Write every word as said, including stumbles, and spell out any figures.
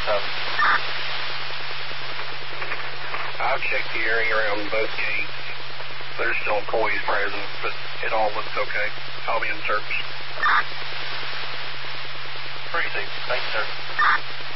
seven. I've checked the area around both gates. There's still employees present, but it all looks okay. I'll be in search. Appreciate it. Thanks, sir.